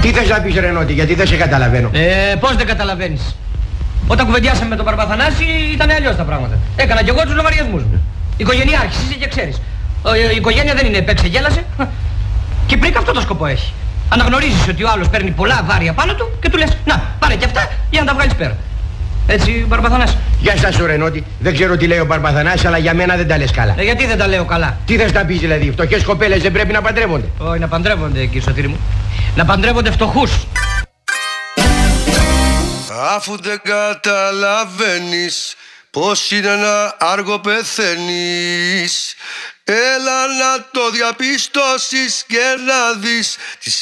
Τι θες να πεις, Ρενότη, γιατί δεν σε καταλαβαίνω. Πώς δεν καταλαβαίνεις? Όταν κουβεντιάσαμε με τον Παρπαθανάση ήταν αλλιώς τα πράγματα. Έκανα κι εγώ τους λογαριασμούς μου. Οικογενειάρχης είσαι και ξέρεις. Η οικογένεια δεν είναι παίξε γέλασε. Και πριν αυτό το σκοπό έχει. Αναγνωρίζεις ότι ο άλλος παίρνει πολλά βάρια πάνω του και του λες να πάρε και αυτά για να τα βγάλεις πέρα. Έτσι, Παρπαθανάση. Γεια σας, ο Ρενότη. Δεν ξέρω τι λέει ο Παρπαθανάσης, αλλά για μένα δεν τα λες καλά. Γιατί δεν τα λέω καλά? Τι θες να πεις δηλαδή, φτωχές κοπέλες δεν πρέπει να παντρεύονται? Όχι, να παντρεύονται εκεί, Σωτήρη μου. Να παντρεύονται φτωχούς. Αφού δεν καταλαβαίνεις πως είναι ένα άργο πεθαίνεις, έλα να το διαπιστώσεις και να δεις τις